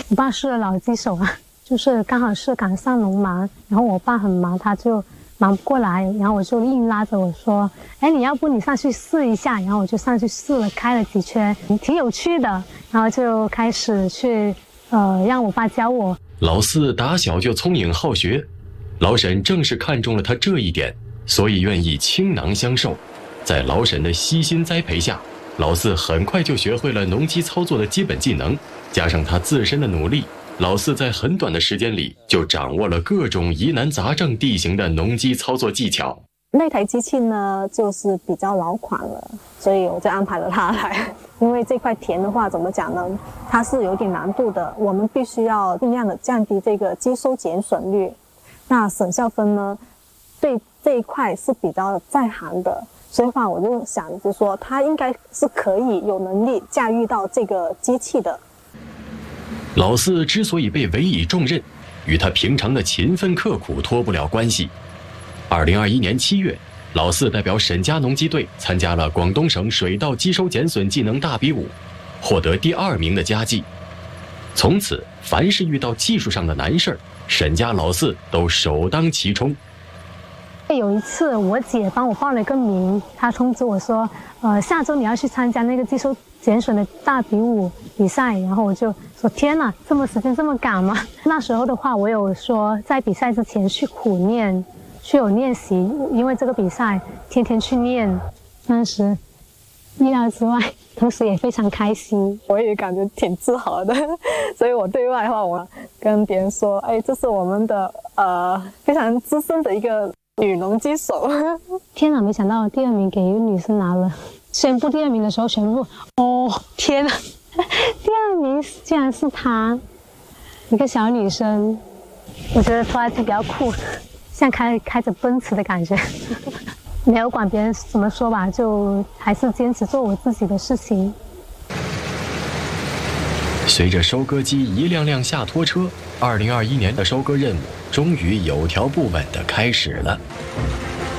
我爸是老机手啊，就是刚好是赶上农忙，然后我爸很忙，他就忙不过来，然后我就硬拉着我说：“哎，你要不你上去试一下？”然后我就上去试了，开了几圈，挺有趣的，然后就开始去让我爸教我。 老四打小就聪颖好学，老沈正是看中了他这一点，所以愿意倾囊相授。在老沈的悉心栽培下，老四很快就学会了农机操作的基本技能，加上他自身的努力，老四在很短的时间里就掌握了各种疑难杂症地形的农机操作技巧。 那台机器呢，就是比较老款了，所以我就安排了它来。因为这块田的话，怎么讲呢？它是有点难度的，我们必须要尽量的降低这个机收减损率。那沈孝芬呢，对这一块是比较在行的，所以话我就想着说，他应该是可以有能力驾驭到这个机器的。 老四之所以被委以重任，与他平常的勤奋刻苦脱不了关系。2021年7月，老四代表沈家农机队参加了广东省水稻机收减损技能大比武，获得第2名的佳绩。从此，凡是遇到技术上的难事儿，沈家老四都首当其冲。 有一次，我姐帮我报了一个名，她通知我说，下周你要去参加那个机收减损的大比武比赛，然后我就说天哪，这么时间这么赶吗？那时候的话，我有说在比赛之前去苦练，去有练习，因为这个比赛天天去练，当时意料之外，同时也非常开心， 我也感觉挺自豪的。所以我对外的话，我跟别人说，哎，这是我们的非常资深的一个女农机手。 天哪，没想到第2名给一个女生拿了。宣布第2名的时候，全部天哪，第2名竟然是她，一个小女生，我觉得拖拉机比较酷，像开着奔驰的感觉。没有管别人怎么说吧，就还是坚持做我自己的事情。 随着收割机一辆辆下拖车，2021年的收割任务终于有条不紊地开始了。